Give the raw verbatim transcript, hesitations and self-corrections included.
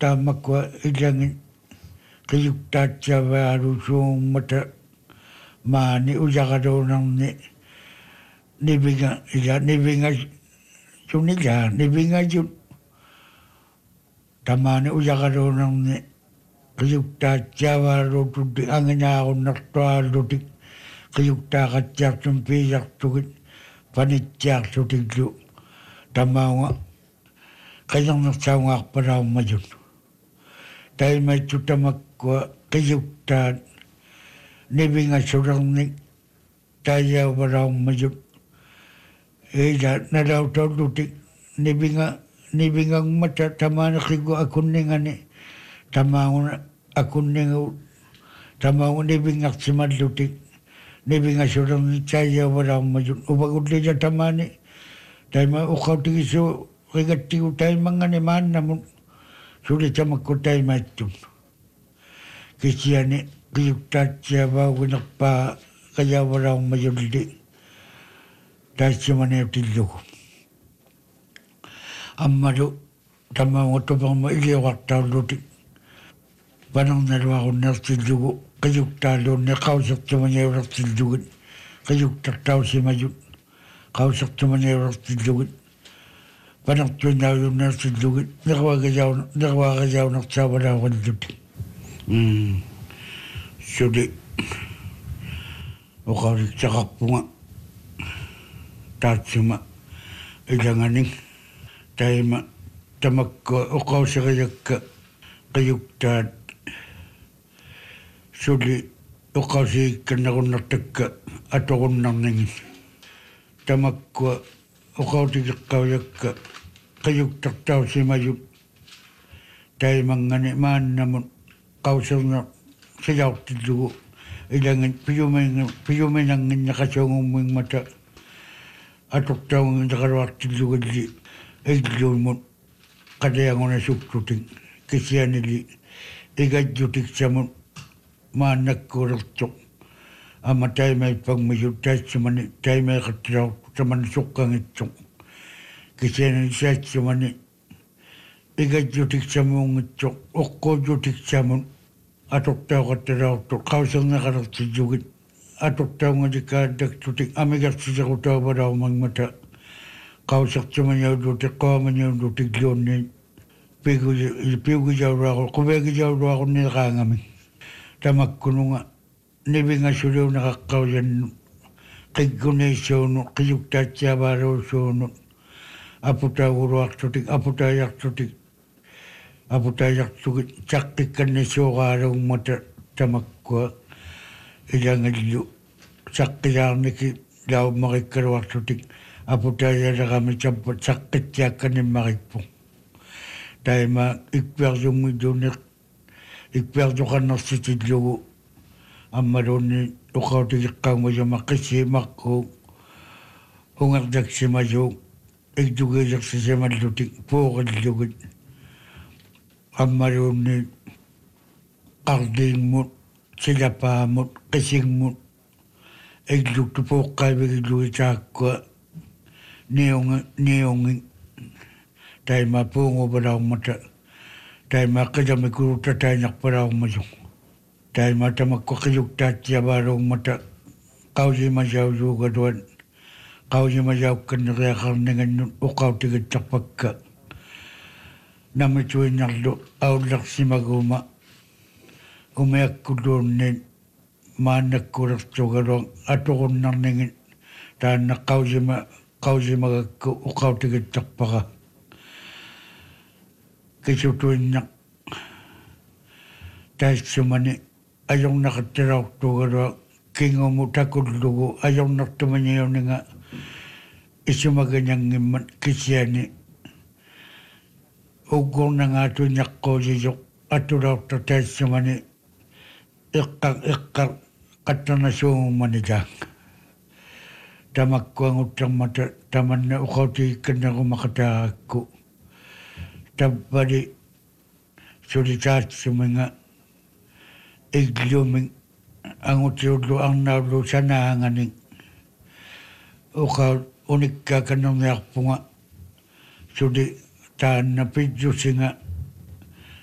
tamakwa ilangin kayuktatsava arusuung mata maani ujagadonang ni nibinga ila nibinga sunila nibinga jud tamani ujagadonang ni kayuktatsava arusuti anginaakon nartualutik kayuktakatsaksumpiisaktugit panitsaaksutiklu tamaunga kayang nagsawangakparaw majun. Dahil may tutamakwa kayuktaan nibinga surangnik tayaw paraw majun. Ila naraw tawlutik nibinga nibingang mata tamana kigo akuningani tamaunga akuningaw tamaunga nibingak simadlutik nibinga surangnik tayaw paraw majun. Upagudli na tamani dahil may ukaw tigiso kagati ko tayo mga naman namun sulit sa magkutay matum. Kasi yan eh, kayuktat siya ba winakpa kaya wala akong mayuldi. Dahil siya manayaw tilo ko. Amado, tama mo ito pang mailiwak tao luti. Panang nalawa ko na tilo ko. Kayuktalo na kausak siya manayaw tilo ko. Kayuktat tao siya mayun. Kausak siya manayaw tilo ko. Panak tuan daw yung nasa lugit, nakawagayaw, nakawagayaw na sa wala ko nito. Hmm. So di, o kawalik sa kapo nga, tatsuma, ilanganing, tayo ma, tamak ko, o kaw sa kayak ka, kayugtad. So di, o kaw sa ikan ako natagka, at ako nang nangin. Tamak ko, o kaw tigak kayak ka, kayuktak tao si mayuk. Dahil mga man naman kausap na sayaw tilo. Ilangan piyumay nang nakasangong mong mata. Atok tao ng nakarawak tilo gali. Iglo mo kadayang ko na suktuting. Kasi yan nili igadjutik sa mo manak ko raksok. Ama tayo may pagmayot tayo sa mani tayo may katraw sa mansukang itong. Kasi yan siya sa mani igadjutik sa mong itong okkodjutik sa mong atok tao katraw to kausang nakaraksijugit atok tao nga di kadaktutik amigas sa ko tao ba daw mang mata kausak sa manyaw dutik ko manyaw dutik yun ni pigo jaw ako kubegi jaw ako nilakangami tamak ko nga nibinga suliw nakakauyan kiggunay sono kiyuktat siya baraw sono aputa uruak tutik aputa yak tutik aputa yak tutik saktikan ni sokaraw mata tamak ko ilang ilo saktiyak niki daw makikarawak tutik aputa yak na kami sakit yakan ni makikpong dahil ma ikperdo mo doon ikperdo ka na sa tidlo ang maroon ni ukaw tigak ka mo yung makisimak ko hungardak si mayo igdugayak sa siya malutik po kadlugod ang maroon ni karding mo sila pa mo kasing mo igdugto po kayo igdugit sa ako niyong niyong dahil mapungo pa daw mata. Dahil makadami kuruta tayo nakparaw masyong. Dahil mata magkakayugtat siya baraw mata. Kausi masyaw juga doon. Kausi masyaw ka na kaya karningan nun. O kau tigit sa pagka. Namituin nakdo. Aulak si maguma. Umayak ko doon ni manak kuras juga doon. Ato ko narningin. Dahil na kausi ma kausi magakko. O kau tigit sa pagka. Kisutuin na dahil sumani ayong nakatiraw tugaro kingo mo takot lugo ayong naktumanyaw na nga isumaganyang iman kisyani ugong na nga ito niyak ko yiyok aturaw to dahil sumani ikak ikak katanasong manijang tamak ko ang utang mata taman na ukaw tikan na kumakataak ko tabari sulitat sa mga igluming ang utilo ang naulo sa nahanganing o ka unik ka kanong yakpo nga suli taan na pidyo si nga